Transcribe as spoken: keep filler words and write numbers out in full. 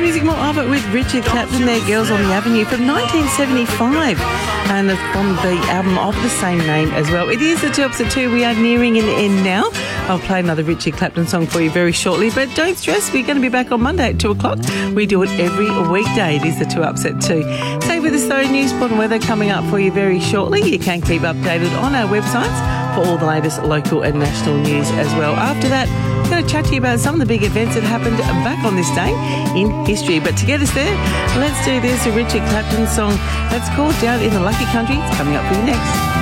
music, more of it with Richard Clapton there, Girls on the Avenue from nineteen seventy-five, and from the album of the same name as well. It is the two opposite two. We are nearing an end now. I'll play another Richard Clapton song for you very shortly, but don't stress, we're going to be back on Monday at two o'clock. We do it every weekday. It is the two upset two. Stay with us though, news, sport and weather coming up for you very shortly. You can keep updated on our websites for all the latest local and national news as well. After that, I'm going to chat to you about some of the big events that happened back on this day in history. But to get us there, let's do this, a Richard Clapton song that's called Down in the Lucky Country. It's coming up for you next.